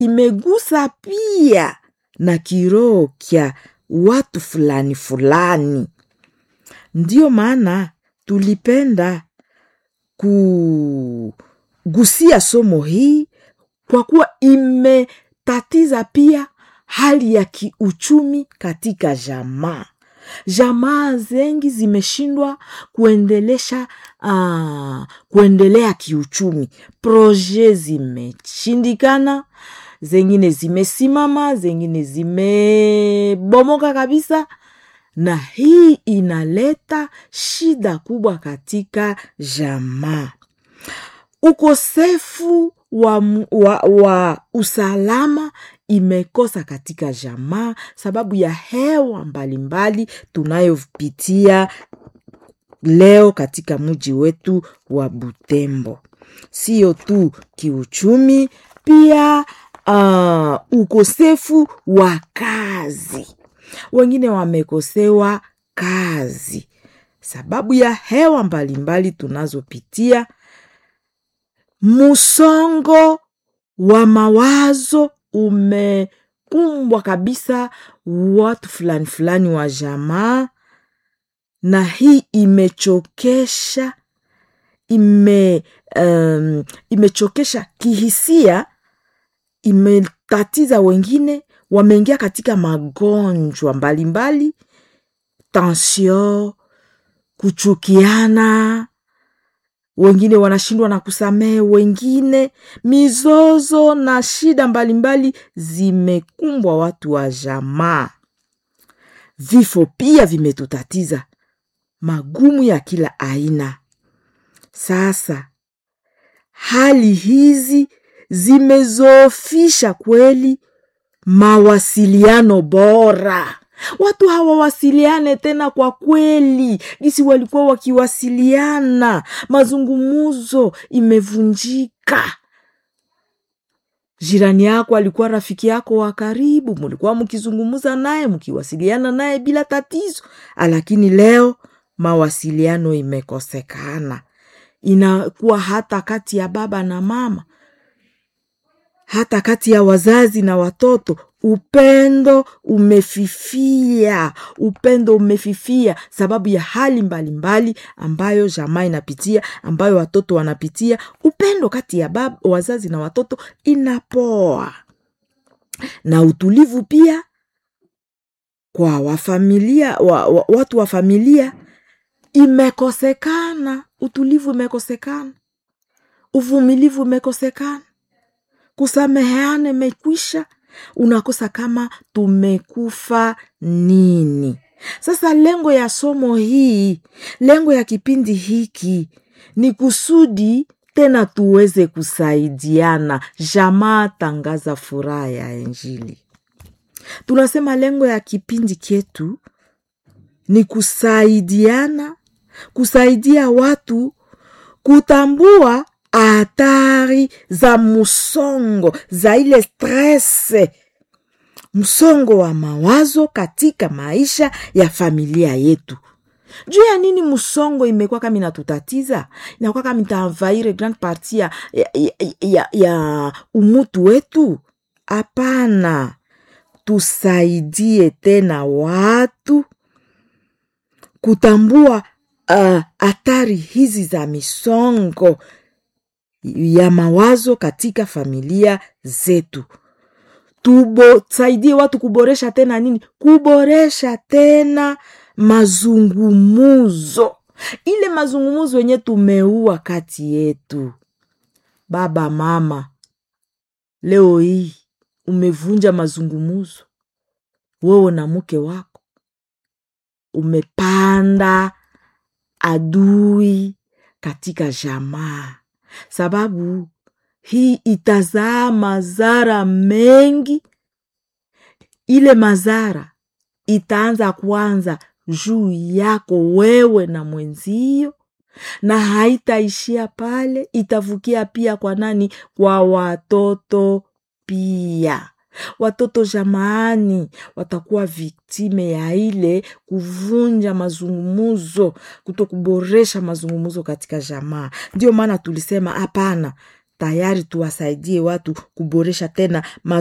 imegusa pia na kiroho kya watu fulani fulani. Ndio maana tulipenda kugusia somo hii kwa kuwa imetatiza pia hali ya kiuchumi katika jamaa. Jamaa zengi zimeshindwa kuendelea kiuchumi. Proje zimeshindikana, zengine zimesimama, zengine zimebomoka kabisa. Na hii inaleta shida kubwa katika jamaa. Ukosefu wa usalama imekosa katika jamaa sababu ya hewa mbalimbali tunayopitia leo katika mji wetu wa Butembo. Sio tu kiuchumi, pia ukosefu wa kazi. Wengine wamekosewa kazi sababu ya hewa mbalimbali tunazopitia. Musongo wa mawazo umekumbwa kabisa watu fulani fulani wa jamaa, na hii imechokesha kihisia, imetatiza wengine, wameingia katika magonjwa mbalimbali, tension, kuchukiana, wengine wanashindwa na kusamehe wengine, mizozo na shida mbalimbali zimekumbwa watu wa jamaa. Vifo pia vimetutatiza, magumu ya kila aina. Sasa hali hizi zimezofisha kweli mawasiliano bora. Watu hawawasiliane tena kwa kweli gisi walikuwa wakiwasiliana. Mazungumuzo imevunjika. Jirani yako alikuwa rafiki yako wa karibu, mlikuwa mkizungumuza naye, mkiwasiliana naye bila tatizo. Lakini leo mawasiliano imekosekana. Inakuwa hata kati ya baba na mama, hata kati ya wazazi na watoto, upendo umefifia sababu ya hali mbalimbali ambayo jamaa inapitia, ambayo watoto wanapitia. Upendo kati ya wazazi na watoto inapoa, na utulivu pia kwa watu wa familia imekosekana. Utulivu umekosekana, uvumilivu umekosekana, kusameheana imekwisha. Unakosa kama tumekufa nini. Sasa lengo ya somo hii, lengo ya kipindi hiki ni kusudi tena tuweze kusaidiana. Jamaa tangaza furaha ya Injili. Tunasema lengo ya kipindi chetu ni kusaidiana, kusaidia watu kutambua hatari za musongo, za ile stress, msongo wa mawazo katika maisha ya familia yetu. Juu ya nini musongo imekuwa kama inatutatiza? Inakuwa kama itaenvahir grand partie ya umutu wetu? Hapana. Tusaidie tena watu kutambua hatari hizi za misongo ya mawazo katika familia zetu. Tusaidie watu kuboresha tena nini? Kuboresha tena mazungumuzo. Ile mazungumuzo yenye tumeua kati yetu. Baba, mama, leo hii umevunja mazungumuzo. Wewe na mke wako umepanda adui katika jamaa. Sababu hii itazaa madhara mengi. Ile madhara itaanza kwanza juu yako wewe na mwenzio, na haitaishia pale, itavukia pia kwa nani? Kwa watoto pia. Watoto jamaani watakuwa viktime ya ile kuvunja mazungumuzo, kutokuboresha mazungumuzo katika jamaa. Ndio maana tulisema hapana, tayari tuwasaidie watu kuboresha tena